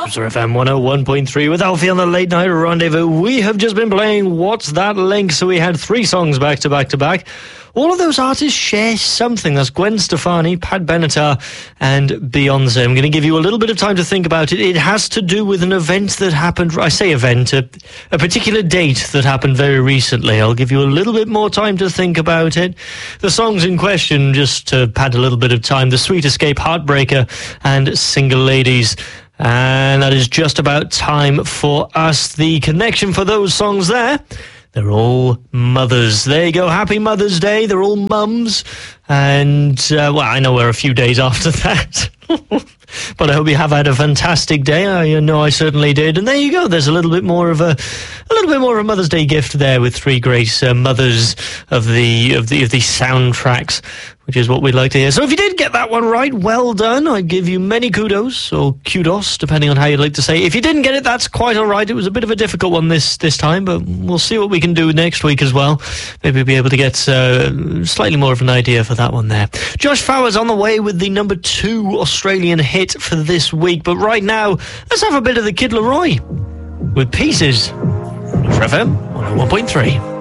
Cruiser FM 101.3 with Alfie on the Late Night Rendezvous. We have just been playing What's That Link? So we had 3 songs back to back to back. All of those artists share something. That's Gwen Stefani, Pat Benatar, and Beyonce. I'm going to give you a little bit of time to think about it. It has to do with an event that happened. I say event, a particular date that happened very recently. I'll give you a little bit more time to think about it. The songs in question, just to pad a little bit of time, The Sweet Escape, Heartbreaker, and Single Ladies. And that is just about time for us. The connection for those songs there, they're all mothers. There you go. Happy Mother's Day. They're all mums. And, well, I know we're a few days after that. But I hope you have had a fantastic day. I know I certainly did. And there you go. There's a little bit more of a Mother's Day gift there with 3 great mothers of the soundtracks, which is what we'd like to hear. So if you did get that one right, well done. I'd give you many kudos, or kudos, depending on how you'd like to say. If you didn't get it, that's quite all right. It was a bit of a difficult one this time, but we'll see what we can do next week as well. Maybe we'll be able to get slightly more of an idea for that one there. Josh Fowler's on the way with the number 2 Australian hit for this week. But right now, let's have a bit of the Kid Laroi with Pieces. FM 101.3.